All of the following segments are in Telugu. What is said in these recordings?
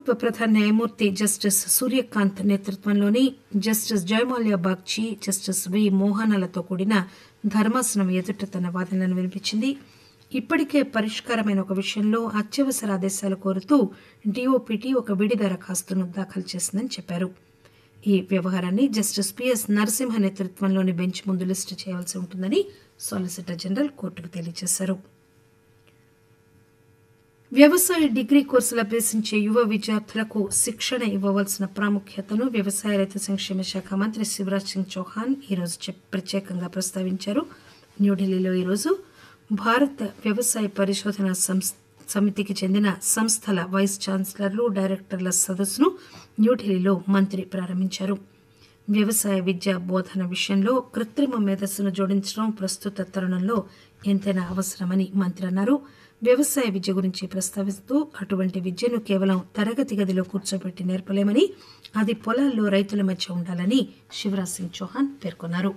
ప్రధాన న్యాయమూర్తి జస్టిస్ సూర్యకాంత్ నేతృత్వంలోని జస్టిస్ జయమాల్యా బాగ్చి, జస్టిస్ వి మోహనాలతో కూడిన ధర్మాసనం ఎదుట తన వాదనలను వినిపించింది. ఇప్పటికే పరిష్కారమైన ఒక విషయంలో అత్యవసర ఆదేశాలు కోరుతూ డీఓపీటీ ఒక విడి దరఖాస్తును దాఖలు చేసిందని చెప్పారు. ఈ వ్యవహారాన్ని జస్టిస్ పిఎస్ నరసింహ నేతృత్వంలోని బెంచ్ ముందు లిస్టు చేయాల్సి ఉంటుందని సాలిసిటర్ జనరల్ కోర్టుకు తెలియజేశారు. వ్యవసాయ డిగ్రీ కోర్సులు అభ్యసించే యువ విద్యార్థులకు శిక్షణ ఇవ్వవలసిన ప్రాముఖ్యతను వ్యవసాయ రైతు సంక్షేమ శాఖ మంత్రి శివరాజ్ సింగ్ చౌహాన్ ఈరోజు ప్రత్యేకంగా ప్రస్తావించారు. న్యూఢిల్లీలో ఈరోజు భారత వ్యవసాయ పరిశోధన సమితికి చెందిన సంస్థల వైస్ ఛాన్సలర్లు, డైరెక్టర్ల సదస్సును న్యూఢిల్లీలో మంత్రి ప్రారంభించారు. వ్యవసాయ విద్య బోధన విషయంలో కృత్రిమ మేధస్సును జోడించడం ప్రస్తుత తరుణంలో ఎంతైనా అవసరమని మంత్రి అన్నారు. వ్యవసాయ విద్య గురించి ప్రస్తావిస్తూ అటువంటి విద్యను కేవలం తరగతి గదిలో కూర్చోబెట్టి నేర్పలేమని, అది పొలాల్లో రైతుల మధ్య ఉండాలని శివరాజ్ సింగ్ చౌహాన్ పేర్కొన్నారు.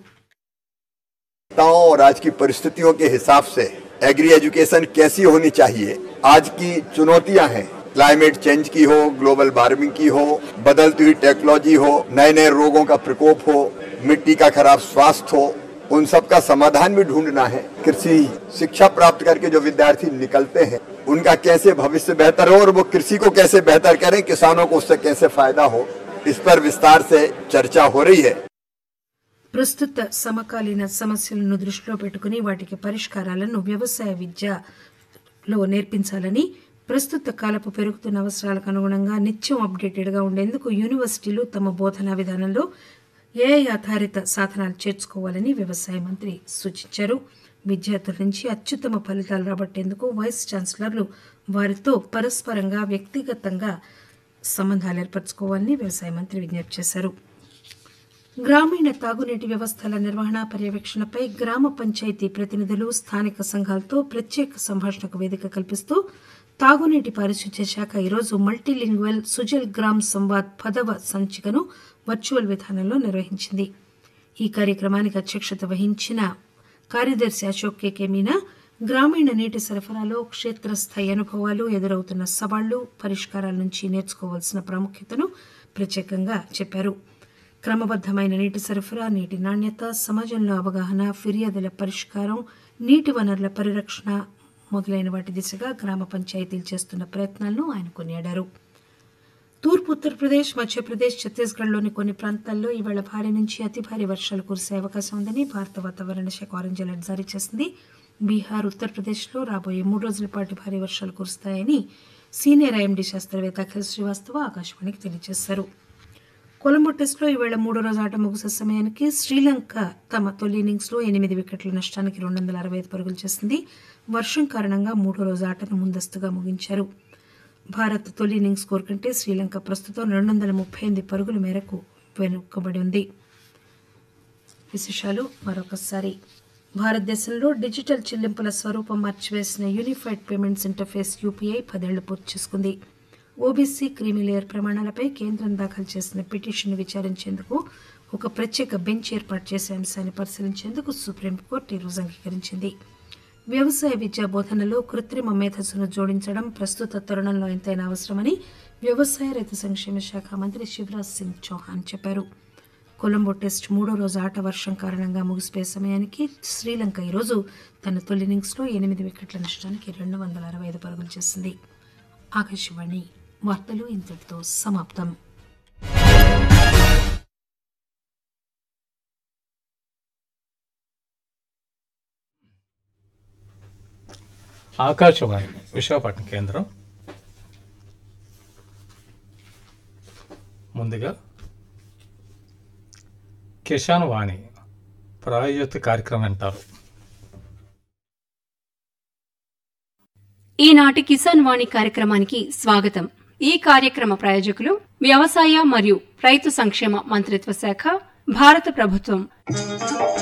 और आज की परिस्थितियों के हिसाब से एग्री एजुकेशन कैसी होनी चाहिए, आज की चुनौतियां हैं, क्लाइमेट चेंज की हो, ग्लोबल वार्मिंग की हो, बदलती हुई टेक्नोलॉजी हो, नए नए रोगों का प्रकोप हो, मिट्टी का खराब स्वास्थ्य हो, उन सब का समाधान भी ढूंढना है. कृषि शिक्षा प्राप्त करके जो विद्यार्थी निकलते हैं उनका कैसे भविष्य बेहतर हो और वो कृषि को कैसे बेहतर करें, किसानों को उससे कैसे फायदा हो, इस पर विस्तार से चर्चा हो रही है. ప్రస్తుత సమకాలీన సమస్యలను దృష్టిలో పెట్టుకుని వాటికి పరిష్కారాలను వ్యవసాయ విద్యలో నేర్పించాలని, ప్రస్తుత కాలపు పెరుగుతున్న అవసరాలకు అనుగుణంగా నిత్యం అప్డేటెడ్గా ఉండేందుకు యూనివర్సిటీలు తమ బోధనా విధానంలో ఏఐ ఆధారిత సాధనాలు చేర్చుకోవాలని వ్యవసాయ మంత్రి సూచించారు. విద్యార్థుల నుంచి అత్యుత్తమ ఫలితాలు రాబట్టేందుకు వైస్ ఛాన్సలర్లు వారితో పరస్పరంగా వ్యక్తిగతంగా సంబంధాలు ఏర్పరచుకోవాలని వ్యవసాయ మంత్రి విజ్ఞప్తి చేశారు. గ్రామీణ తాగునీటి వ్యవస్థల నిర్వహణ, పర్యవేక్షణపై గ్రామ పంచాయతీ ప్రతినిధులు, స్థానిక సంఘాలతో ప్రత్యేక సంభాషణకు వేదిక కల్పిస్తూ తాగునీటి పారిశుధ్య శాఖ ఈరోజు మల్టీలింగ్వల్ సుజల్ గ్రామ్ సంవాద్ 10వ సంచికను వర్చువల్ విధానంలో నిర్వహించింది. ఈ కార్యక్రమానికి అధ్యక్షత వహించిన కార్యదర్శి అశోక్ కేకే మీనా గ్రామీణ నీటి సరఫరాలో క్షేత్రస్థాయి అనుభవాలు, ఎదురవుతున్న సవాళ్లు, పరిష్కారాల నుంచి నేర్చుకోవాల్సిన ప్రాముఖ్యతను ప్రత్యేకంగా చెప్పారు. క్రమబద్దమైన నీటి సరఫరా, నీటి నాణ్యత, సమాజంలో అవగాహన, ఫిర్యాదుల పరిష్కారం, నీటి వనరుల పరిరక్షణ మొదలైన వాటి దిశగా గ్రామ పంచాయతీలు చేస్తున్న ప్రయత్నాలను ఆయన కొనియాడారు. తూర్పు ఉత్తరప్రదేశ్, మధ్యప్రదేశ్, ఛత్తీస్గఢ్లోని కొన్ని ప్రాంతాల్లో ఈవేళ భారీ నుంచి అతి భారీ వర్షాలు కురిసే అవకాశం ఉందని భారత వాతావరణ శాఖ ఆరెంజ్ అలర్ట్ జారీ చేసింది. బీహార్, ఉత్తరప్రదేశ్లో రాబోయే 3 రోజుల పాటు భారీ వర్షాలు కురుస్తాయని సీనియర్ ఐఎండీ శాస్త్రవేత్త అఖిల్ శ్రీవాస్తవ ఆకాశవాణికి తెలియజేశారు. కొలంబో టెస్టులో ఈవేళ 3వ రోజు ఆట ముగిసే సమయానికి శ్రీలంక తమ తొలి ఇన్నింగ్స్లో 8 వికెట్ల నష్టానికి 265 పరుగులు చేసింది. వర్షం కారణంగా 3వ రోజు ఆటను ముందస్తుగా ముగించారు. భారత్ తొలి ఇన్నింగ్స్ స్కోర్ కంటే శ్రీలంక ప్రస్తుతం 238 పరుగుల మేరకు వెనుకబడి ఉంది. విశేషాలు మరొకసారి. భారతదేశంలో డిజిటల్ చెల్లింపుల స్వరూపం మార్చివేసిన యూనిఫైడ్ పేమెంట్స్ ఇంటర్ఫేస్ యూపీఐ 10 ఏళ్లు పూర్తి చేసుకుంది. ఓబీసీ క్రీమీలేయర్ ప్రమాణాలపై కేంద్రం దాఖలు చేసిన పిటిషన్ను విచారించేందుకు ఒక ప్రత్యేక బెంచ్ ఏర్పాటు చేసే అంశాన్ని పరిశీలించేందుకు సుప్రీంకోర్టు ఈరోజు అంగీకరించింది. వ్యవసాయ విద్యా బోధనలో కృత్రిమ మేధస్సును జోడించడం ప్రస్తుత తరుణంలో ఎంతైనా అవసరమని వ్యవసాయ రైతు సంక్షేమ శాఖ మంత్రి శివరాజ్ సింగ్ చౌహాన్ చెప్పారు. కొలంబో టెస్ట్ 3వ రోజు ఆట వర్షం కారణంగా ముగిసిపోయే సమయానికి శ్రీలంక ఈరోజు తన తొలి ఇన్నింగ్స్లో 8 వికెట్ల నష్టానికి 265 పరుగులు చేసింది. ఆకాశవాణి వార్తలు ఇంతటితో సమాప్తం. ఆకాశవాణి విశాఖపట్నం కేంద్రం. ముందుగా కిసాన్ వాణి ప్రాయోజిత కార్యక్రమం అంటారు. ఈనాటి కిసాన్ వాణి కార్యక్రమానికి స్వాగతం. ఈ కార్యక్రమ ప్రాయోజకులు వ్యవసాయ మరియు రైతు సంక్షేమ మంత్రిత్వ శాఖ, భారత ప్రభుత్వం.